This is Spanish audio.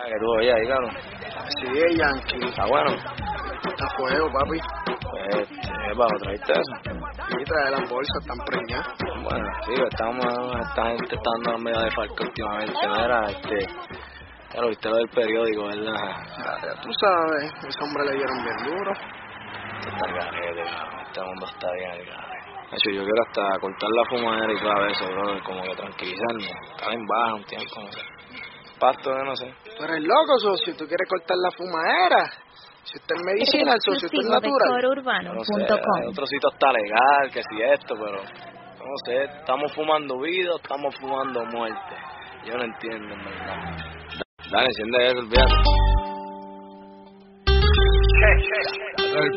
que tú oyes ahí, cabrón. Sí, Yankee. Está bueno. Está fuego, papi. Pues, bajo, ¿trajiste eso? Y trae las bolsas, están preñadas. Bueno, sí, esta gente está dando medio de falco últimamente, ¿no? Claro, viste lo del periódico, ¿verdad? Ya tú sabes, ese hombre le dieron bien duro. Está el garete, cabrón. Este mundo está bien el garete. De hecho, yo quiero hasta cortar la fumadera y claro eso, bro, como que tranquilizarme. Estar en baja un tiempo, no sé. Pasto, no sé. Tú eres loco, socio, tú quieres cortar la fumadera. Si usted es medicina, el socio, usted es natural. No sé, el otro sitio está legal, que si esto, pero no sé, estamos fumando vida o estamos fumando muerte. Yo no entiendo, en verdad. Dale, enciende eso, olvídate.